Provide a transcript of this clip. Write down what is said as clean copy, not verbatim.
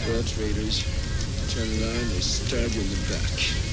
Earth raiders. Turn around, they stab you in the back.